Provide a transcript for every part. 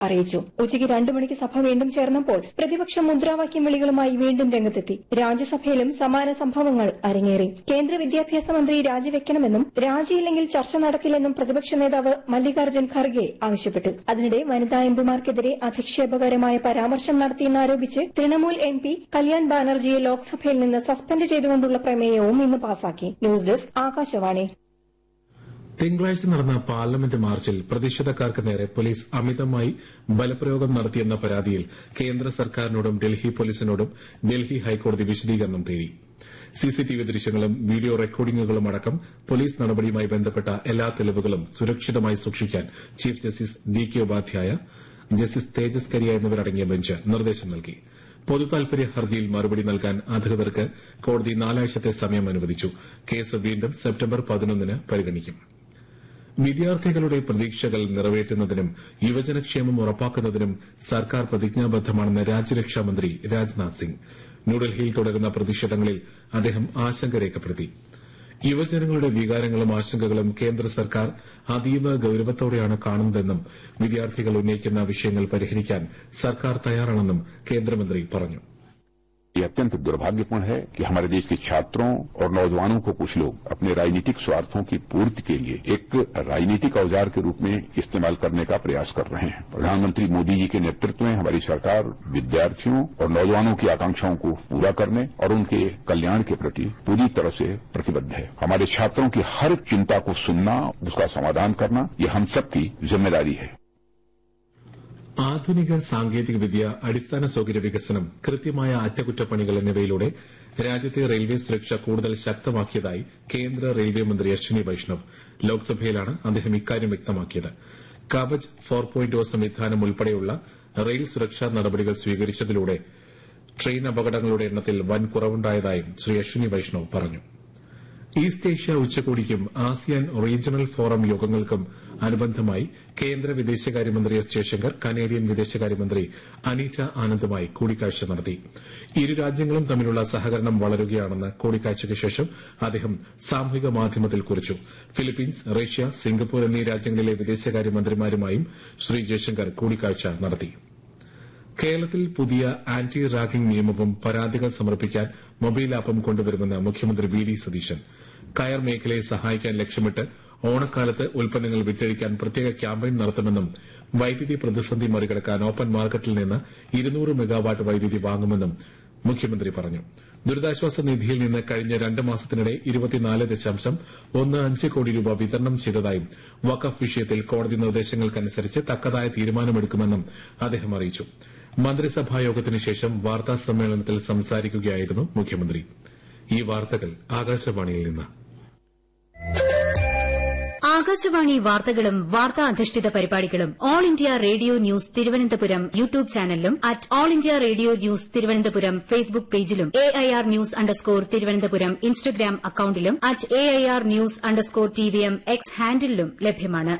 അറിയിച്ചു. ഉച്ചയ്ക്ക് 2 മണിക്ക് സഭ വീണ്ടും ചേർന്നപ്പോൾ പ്രതിപക്ഷം മുദ്രാവാക്യം വിളികളുമായി വീണ്ടും രംഗത്തെത്തി. രാജ്യസഭയിലും സമാന സംഭവങ്ങൾ അരങ്ങേറി. കേന്ദ്ര വിദ്യാഭ്യാസ മന്ത്രി രാജിവെക്കണമെന്നും രാജിയില്ലെങ്കിൽ ചർച്ച നടക്കില്ലെന്നും പ്രതിപക്ഷ നേതാവ് മല്ലികാർജ്ജുൻ ഖർഗെ ആവശ്യപ്പെട്ടു. അതിനിടെ വനിതാ എംപിമാർക്കെതിരെ അധിക്ഷേപകരമായ പരാമർശം നടത്തിയെന്നാരോപിച്ച് തൃണമൂൽ എംപി കല്യാൺ ബാനർജിയെ ലോക്സഭയിൽ നിന്ന് സസ്പെൻഡ് ചെയ്തുകൊണ്ടുള്ള പ്രമേയവും ഇന്ന് പാസാക്കി. News desk Akashvani. തിങ്കളാഴ്ച നടന്ന പാർലമെന്റ് മാർച്ചിൽ പ്രതിഷേധക്കാർക്ക് നേരെ പോലീസ് അമിതമായി ബലപ്രയോഗം നടത്തിയെന്ന പരാതിയിൽ കേന്ദ്ര സർക്കാരിനോടും ഡൽഹി പോലീസിനോടും ഡൽഹി ഹൈക്കോടതി വിശദീകരണം തേടി. സിസിടിവി ദൃശ്യങ്ങളും വീഡിയോ റെക്കോർഡിംഗുകളും അടക്കം പോലീസ് നടപടിയുമായി ബന്ധപ്പെട്ട എല്ലാ തെളിവുകളും സുരക്ഷിതമായി സൂക്ഷിക്കാൻ chief justice D K Upadhyaya, justice തേജസ് കരിയ എന്നിവരടങ്ങിയ ബെഞ്ച് നിർദ്ദേശം നൽകി. പൊതുതാൽപര്യ ഹർജിയിൽ മറുപടി നൽകാൻ അധികൃതർക്ക് കോടതി 4 ആഴ്ചത്തെ സമയം അനുവദിച്ചു. കേസ് വീണ്ടും സെപ്റ്റംബർ 11 പരിഗണിക്കും. വിദ്യാർത്ഥികളുടെ പ്രതീക്ഷകൾ നിറവേറ്റുന്നതിനും യുവജനക്ഷേമം ഉറപ്പാക്കുന്നതിനും സർക്കാർ പ്രതിജ്ഞാബദ്ധമാണെന്ന് രാജ്യരക്ഷാമന്ത്രി രാജ്നാഥ് സിംഗ്. ന്യൂഡൽഹിയിൽ തുടരുന്ന പ്രതിഷേധങ്ങളിൽ അദ്ദേഹം ആശങ്ക രേഖപ്പെടുത്തി. യുവജനങ്ങളുടെ വികാരങ്ങളും ആശങ്കകളും കേന്ദ്ര സർക്കാർ അതീവ ഗൌരവത്തോടെയാണ് കാണുന്നതെന്നും വിദ്യാർത്ഥികൾ ഉന്നയിക്കുന്ന വിഷയങ്ങൾ പരിഹരിക്കാൻ സർക്കാർ തയ്യാറാണെന്നും കേന്ദ്രമന്ത്രി പറഞ്ഞു. ये अत्यंत दुर्भाग्यपूर्ण है कि हमारे देश के छात्रों और नौजवानों को कुछ लोग अपने राजनीतिक स्वार्थों की पूर्ति के लिए एक राजनीतिक औजार के रूप में इस्तेमाल करने का प्रयास कर रहे हैं. प्रधानमंत्री मोदी जी के नेतृत्व में हमारी सरकार विद्यार्थियों और नौजवानों की आकांक्षाओं को पूरा करने और उनके कल्याण के प्रति पूरी तरह से प्रतिबद्ध है. हमारे छात्रों की हर चिंता को सुनना, उसका समाधान करना, ये हम सबकी जिम्मेदारी है. ആധുനിക സാങ്കേതികവിദ്യ, അടിസ്ഥാന സൌകര്യ വികസനം, കൃത്യമായ അറ്റകുറ്റപ്പണികൾ എന്നിവയിലൂടെ രാജ്യത്തെ റെയിൽവേ സുരക്ഷ കൂടുതൽ ശക്തമാക്കിയതായി കേന്ദ്ര റെയിൽവേ മന്ത്രി അശ്വിനി വൈഷ്ണവ്. ലോക്സഭയിലാണ് അദ്ദേഹം ഇക്കാര്യം വ്യക്തമാക്കിയത്. കവച് 4.0 സംവിധാനം ഉൾപ്പെടെയുള്ള റെയിൽ സുരക്ഷാ നടപടികൾ സ്വീകരിച്ചതിലൂടെ ട്രെയിൻ അപകടങ്ങളുടെ എണ്ണത്തിൽ വൻ കുറവുണ്ടായതായും ശ്രീ അശ്വിനി വൈഷ്ണവ് പറഞ്ഞു. East Asia ഉച്ചകോടിക്കും ASEAN regional forum യോഗങ്ങൾക്കും അനുബന്ധമായി കേന്ദ്ര വിദേശകാര്യമന്ത്രി എസ് ജയശങ്കർ കനേഡിയൻ വിദേശകാര്യമന്ത്രി അനീറ്റ ആനന്ദുമായി കൂടിക്കാഴ്ച നടത്തി. ഇരു രാജ്യങ്ങളും തമ്മിലുള്ള സഹകരണം വളരുകയാണെന്ന് കൂടിക്കാഴ്ചയ്ക്ക് ശേഷം അദ്ദേഹം സാമൂഹിക മാധ്യമത്തിൽ കുറിച്ചു. ഫിലിപ്പീൻസ്, റഷ്യ, സിംഗപ്പൂർ എന്നീ രാജ്യങ്ങളിലെ വിദേശകാര്യമന്ത്രിമാരുമായും ശ്രീ ജയശങ്കർ കൂടിക്കാഴ്ച നടത്തി. കേരളത്തിൽ പുതിയ ആന്റി റാഗിംഗ് നിയമവും പരാതികൾ സമർപ്പിക്കാൻ മൊബൈൽ ആപ്പും കൊണ്ടുവരുമെന്ന് മുഖ്യമന്ത്രി വി ഡി സതീശൻ. കയർ മേഖലയെ സഹായിക്കാൻ ലക്ഷ്യമിട്ട് ഓണക്കാലത്ത് ഉൽപ്പന്നങ്ങൾ വിറ്റഴിക്കാൻ പ്രത്യേക ക്യാമ്പയിൻ നടത്തുമെന്നും വൈദ്യുതി പ്രതിസന്ധി മറികടക്കാൻ ഓപ്പൺ മാർക്കറ്റിൽ നിന്ന് 200 മെഗാവാട്ട് വൈദ്യുതി വാങ്ങുമെന്നും മുഖ്യമന്ത്രി പറഞ്ഞു. ദുരിതാശ്വാസ നിധിയിൽ നിന്ന് കഴിഞ്ഞ 2 മാസത്തിനിടെ 24.15 കോടി രൂപ വിതരണം ചെയ്തതായും വഖഫ് വിഷയത്തിൽ കോടതി നിർദ്ദേശങ്ങൾക്കനുസരിച്ച് തക്കതായ തീരുമാനമെടുക്കുമെന്നും അദ്ദേഹം അറിയിച്ചു. മന്ത്രിസഭായോഗത്തിനു ശേഷം വാർത്താ സമ്മേളനത്തിൽ സംസാരിക്കുകയായിരുന്നു മുഖ്യമന്ത്രി. ഈ വാർത്തകൾ ആകാശവാണിയിൽ നിന്ന്. ആകാശവാണി വാർത്തകളും വാർത്താ അധിഷ്ഠിത പരിപാടികളും all India radio news Thiruvananthapuram YouTube ചാനലിലും at all India radio news Thiruvananthapuram Facebook പേജിലും AIR ന്യൂസ് _ ഇൻസ്റ്റഗ്രാം അക്കൌണ്ടിലും at AIR news _ TVM X ഹാൻഡിലും ലഭ്യമാണ്.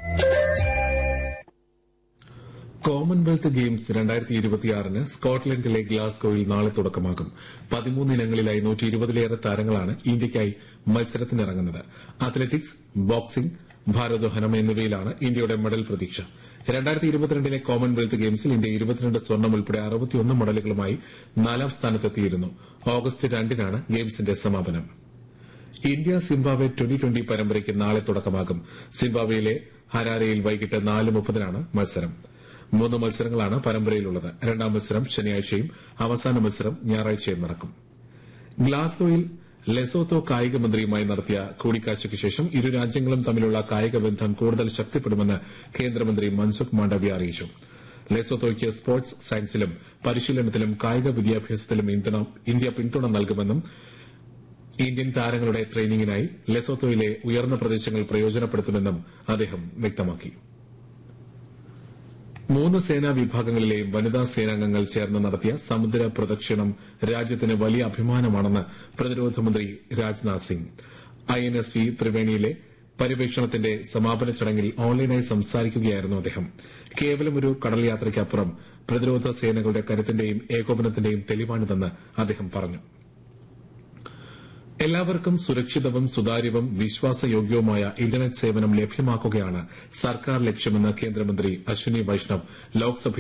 കോമൺവെൽത്ത് ഗെയിംസ് 2026 സ്കോട്ട്ലൻഡിലെ ഗ്ലാസ്ഗോയിൽ നാളെ തുടക്കമാകും. 13 ഇനങ്ങളിലായി 120-ലേറെ താരങ്ങളാണ് ഇന്ത്യയ്ക്കായി മത്സരത്തിനിറങ്ങുന്നത്. അത്ലറ്റിക്സ്, ബോക്സിംഗ്, ഭാരോദ്വഹനം എന്നിവയിലാണ് ഇന്ത്യയുടെ മെഡൽ പ്രതീക്ഷ. 2022 കോമൺവെൽത്ത് ഗെയിംസിൽ ഇന്ത്യ 22 സ്വർണ്ണം ഉൾപ്പെടെ 61 മെഡലുകളുമായി 4ാം സ്ഥാനത്തെത്തിയിരുന്നു. ഓഗസ്റ്റ് 2-നാണ് ഗെയിംസിന്റെ സമാപനം. ഇന്ത്യ സിംബാബ്വെ T20 പരമ്പരയ്ക്ക് നാളെ തുടക്കമാകും. സിംബാബ്വെയിലെ ഹരാരെയിൽ വൈകിട്ട് 4:30-നാണ് മത്സരം. 3 മത്സരങ്ങളാണ് പരമ്പരയിലുള്ളത്. 2ാം മത്സരം ശനിയാഴ്ചയും അവസാന മത്സരം ഞായറാഴ്ചയും നടക്കും. ഗ്ലാസ്ഗോയിൽ ലെസോത്തോ കായിക മന്ത്രിയുമായി നടത്തിയ കൂടിക്കാഴ്ചയ്ക്ക് ശേഷം ഇരു രാജ്യങ്ങളും തമ്മിലുള്ള കായിക ബന്ധം കൂടുതൽ ശക്തിപ്പെടുമെന്ന് കേന്ദ്രമന്ത്രി മൻസുഖ് മാണ്ഡവ്യ അറിയിച്ചു. ലെസോത്തോയ്ക്ക് സ്പോർട്സ് സയൻസിലും പരിശീലനത്തിലും കായിക വിദ്യാഭ്യാസത്തിലും ഇന്ത്യ പിന്തുണ നൽകുമെന്നും ഇന്ത്യൻ താരങ്ങളുടെ ട്രെയിനിംഗിനായി ലെസോത്തോയിലെ ഉയർന്ന പ്രദേശങ്ങൾ പ്രയോജനപ്പെടുത്തുമെന്നും അദ്ദേഹം വ്യക്തമാക്കി. 3 സേനാ വിഭാഗങ്ങളിലെയും വനിതാ സേനാംഗങ്ങൾ ചേർന്ന് നടത്തിയ സമുദ്ര പ്രദക്ഷിണം രാജ്യത്തിന് വലിയ അഭിമാനമാണെന്ന് പ്രതിരോധ മന്ത്രി രാജ്നാഥ് സിംഗ്. INSV ത്രിവേണിയിലെ പര്യവേക്ഷണത്തിന്റെ സമാപന ചടങ്ങിൽ ഓൺലൈനായി സംസാരിക്കുകയായിരുന്നു അദ്ദേഹം. കേവലം ഒരു കടൽ യാത്രയ്ക്കപ്പുറം പ്രതിരോധ സേനകളുടെ കരുത്തിന്റെയും ഏകോപനത്തിന്റെയും തെളിവാണിതെന്ന് അദ്ദേഹം പറഞ്ഞു. എല്ലാവർക്കും സുരക്ഷിതവും സുതാര്യവും വിശ്വാസയോഗ്യവുമായ ഇന്റർനെറ്റ് സേവനം ലഭ്യമാക്കുകയാണ് സർക്കാർ ലക്ഷ്യമെന്ന് കേന്ദ്രമന്ത്രി അശ്വിനി വൈഷ്ണവ് ലോക്സഭയിൽ